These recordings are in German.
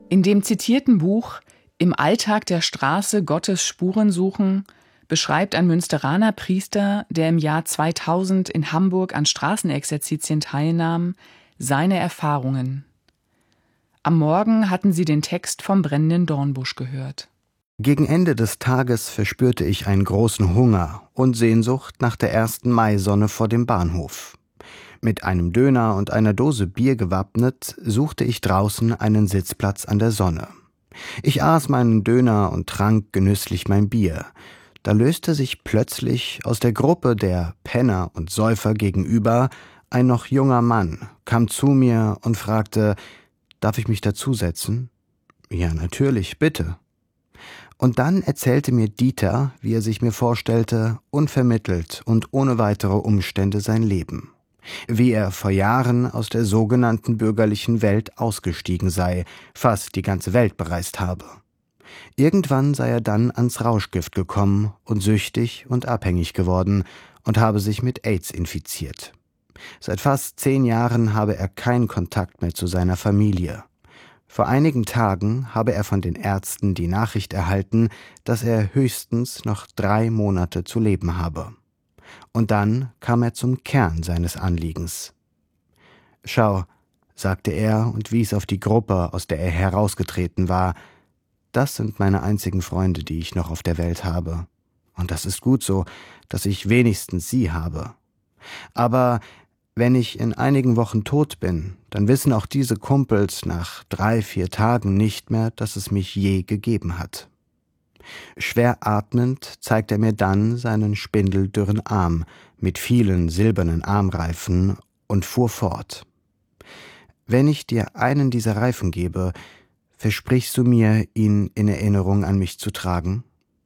In dem zitierten Buch »Im Alltag der Straße Gottes Spuren suchen« beschreibt ein Münsteraner Priester, der im Jahr 2000 in Hamburg an Straßenexerzitien teilnahm, seine Erfahrungen. Am Morgen hatten sie den Text vom brennenden Dornbusch gehört. Gegen Ende des Tages verspürte ich einen großen Hunger und Sehnsucht nach der ersten Maisonne vor dem Bahnhof. Mit einem Döner und einer Dose Bier gewappnet, suchte ich draußen einen Sitzplatz an der Sonne. Ich aß meinen Döner und trank genüsslich mein Bier. Da löste sich plötzlich aus der Gruppe der Penner und Säufer gegenüber ein noch junger Mann, kam zu mir und fragte: »Darf ich mich dazusetzen?« »Ja, natürlich, bitte.« Und dann erzählte mir Dieter, wie er sich mir vorstellte, unvermittelt und ohne weitere Umstände sein Leben. Wie er vor Jahren aus der sogenannten bürgerlichen Welt ausgestiegen sei, fast die ganze Welt bereist habe. Irgendwann sei er dann ans Rauschgift gekommen und süchtig und abhängig geworden und habe sich mit AIDS infiziert. Seit fast 10 Jahren habe er keinen Kontakt mehr zu seiner Familie. Vor einigen Tagen habe er von den Ärzten die Nachricht erhalten, dass er höchstens noch 3 Monate zu leben habe. Und dann kam er zum Kern seines Anliegens. »Schau«, sagte er und wies auf die Gruppe, aus der er herausgetreten war, »das sind meine einzigen Freunde, die ich noch auf der Welt habe. Und das ist gut so, dass ich wenigstens sie habe. Aber wenn ich in einigen Wochen tot bin, dann wissen auch diese Kumpels nach 3, 4 Tagen nicht mehr, dass es mich je gegeben hat.« Schwer atmend zeigt er mir dann seinen spindeldürren Arm mit vielen silbernen Armreifen und fuhr fort. »Wenn ich dir einen dieser Reifen gebe, versprichst du mir, ihn in Erinnerung an mich zu tragen?«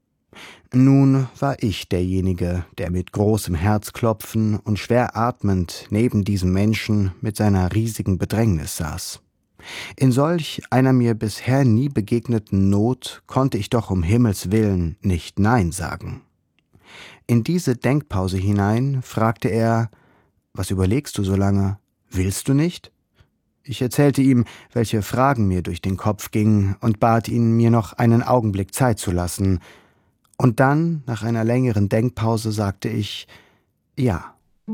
Nun war ich derjenige, der mit großem Herzklopfen und schwer atmend neben diesem Menschen mit seiner riesigen Bedrängnis saß. In solch einer mir bisher nie begegneten Not konnte ich doch um Himmels willen nicht Nein sagen. In diese Denkpause hinein fragte er: »Was überlegst du so lange? Willst du nicht?« Ich erzählte ihm, welche Fragen mir durch den Kopf gingen und bat ihn, mir noch einen Augenblick Zeit zu lassen. Und dann, nach einer längeren Denkpause, sagte ich: »Ja.«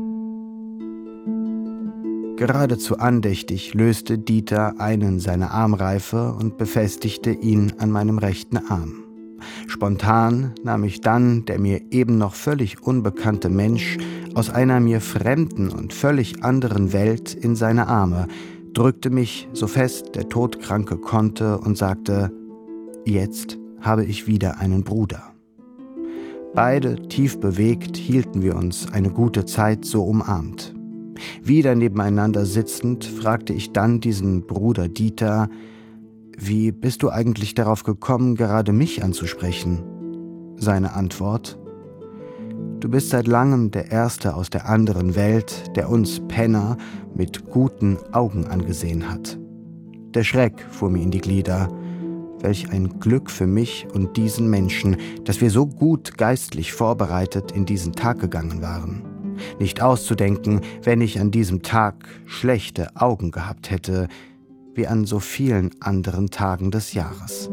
Geradezu andächtig löste Dieter einen seiner Armreife und befestigte ihn an meinem rechten Arm. Spontan nahm ich dann der mir eben noch völlig unbekannte Mensch aus einer mir fremden und völlig anderen Welt in seine Arme, drückte mich so fest der Todkranke konnte und sagte: »Jetzt habe ich wieder einen Bruder.« Beide tief bewegt hielten wir uns eine gute Zeit so umarmt. Wieder nebeneinander sitzend fragte ich dann diesen Bruder Dieter: »Wie bist du eigentlich darauf gekommen, gerade mich anzusprechen?« Seine Antwort: »Du bist seit langem der Erste aus der anderen Welt, der uns Penner mit guten Augen angesehen hat.« Der Schreck fuhr mir in die Glieder. Welch ein Glück für mich und diesen Menschen, dass wir so gut geistlich vorbereitet in diesen Tag gegangen waren. Nicht auszudenken, wenn ich an diesem Tag schlechte Augen gehabt hätte, wie an so vielen anderen Tagen des Jahres.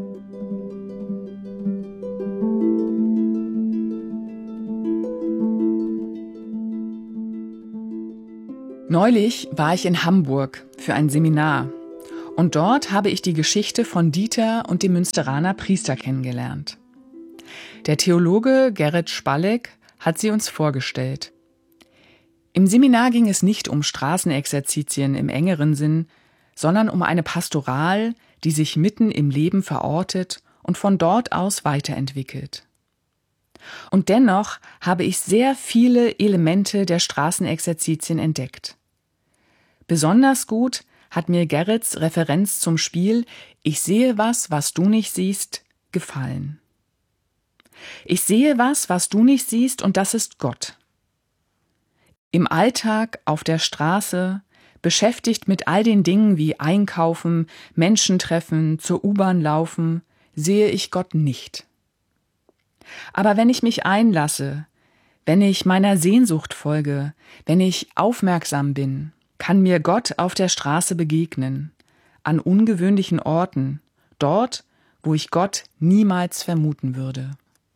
Neulich war ich in Hamburg für ein Seminar und dort habe ich die Geschichte von Dieter und dem Münsteraner Priester kennengelernt. Der Theologe Gerrit Spalleck hat sie uns vorgestellt. Im Seminar ging es nicht um Straßenexerzitien im engeren Sinn, sondern um eine Pastoral, die sich mitten im Leben verortet und von dort aus weiterentwickelt. Und dennoch habe ich sehr viele Elemente der Straßenexerzitien entdeckt. Besonders gut hat mir Gerrits Referenz zum Spiel »Ich sehe was, was du nicht siehst« gefallen. Ich sehe was du nicht siehst, und das ist Gott. Im Alltag, auf der Straße, beschäftigt mit all den Dingen wie Einkaufen, Menschen treffen, zur U-Bahn laufen, sehe ich Gott nicht. Aber wenn ich mich einlasse, wenn ich meiner Sehnsucht folge, wenn ich aufmerksam bin, kann mir Gott auf der Straße begegnen, an ungewöhnlichen Orten, dort, wo ich Gott niemals vermuten würde.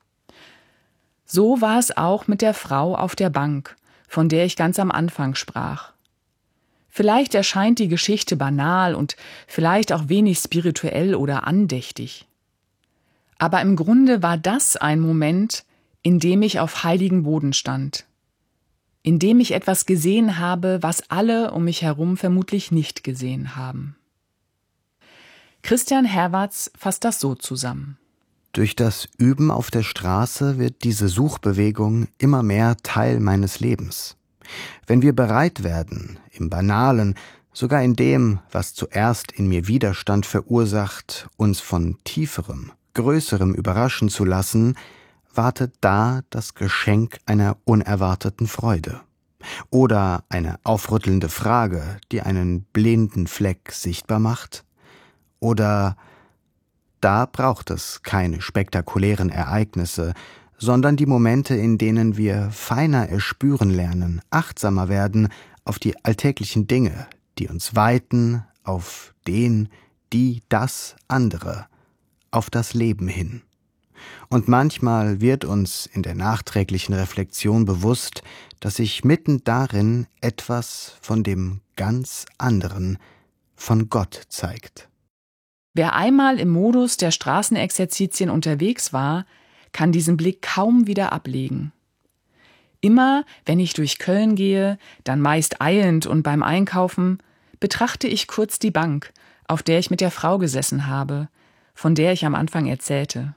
So war es auch mit der Frau auf der Bank, von der ich ganz am Anfang sprach. Vielleicht erscheint die Geschichte banal und vielleicht auch wenig spirituell oder andächtig. Aber im Grunde war das ein Moment, in dem ich auf heiligen Boden stand, in dem ich etwas gesehen habe, was alle um mich herum vermutlich nicht gesehen haben. Christian Herwarts fasst das so zusammen. Durch das Üben auf der Straße wird diese Suchbewegung immer mehr Teil meines Lebens. Wenn wir bereit werden, im Banalen, sogar in dem, was zuerst in mir Widerstand verursacht, uns von Tieferem, Größerem überraschen zu lassen, wartet da das Geschenk einer unerwarteten Freude. Oder eine aufrüttelnde Frage, die einen blinden Fleck sichtbar macht. Oder da braucht es keine spektakulären Ereignisse, sondern die Momente, in denen wir feiner erspüren lernen, achtsamer werden auf die alltäglichen Dinge, die uns weiten auf den, die, das andere, auf das Leben hin. Und manchmal wird uns in der nachträglichen Reflexion bewusst, dass sich mitten darin etwas von dem ganz anderen, von Gott zeigt. Wer einmal im Modus der Straßenexerzitien unterwegs war, kann diesen Blick kaum wieder ablegen. Immer, wenn ich durch Köln gehe, dann meist eilend und beim Einkaufen, betrachte ich kurz die Bank, auf der ich mit der Frau gesessen habe, von der ich am Anfang erzählte.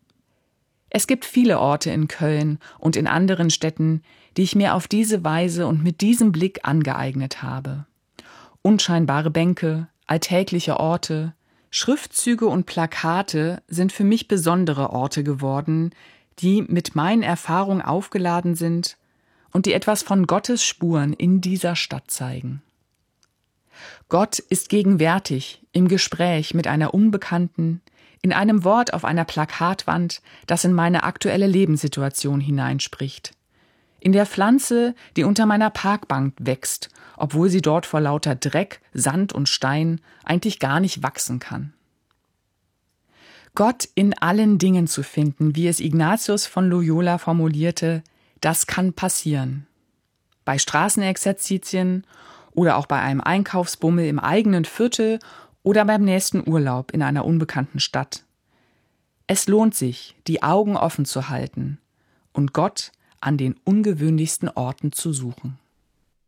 Es gibt viele Orte in Köln und in anderen Städten, die ich mir auf diese Weise und mit diesem Blick angeeignet habe. Unscheinbare Bänke, alltägliche Orte, Schriftzüge und Plakate sind für mich besondere Orte geworden, die mit meinen Erfahrungen aufgeladen sind und die etwas von Gottes Spuren in dieser Stadt zeigen. Gott ist gegenwärtig im Gespräch mit einer Unbekannten, in einem Wort auf einer Plakatwand, das in meine aktuelle Lebenssituation hineinspricht. In der Pflanze, die unter meiner Parkbank wächst, obwohl sie dort vor lauter Dreck, Sand und Stein eigentlich gar nicht wachsen kann. Gott in allen Dingen zu finden, wie es Ignatius von Loyola formulierte, das kann passieren. Bei Straßenexerzitien oder auch bei einem Einkaufsbummel im eigenen Viertel oder beim nächsten Urlaub in einer unbekannten Stadt. Es lohnt sich, die Augen offen zu halten und Gott an den ungewöhnlichsten Orten zu suchen.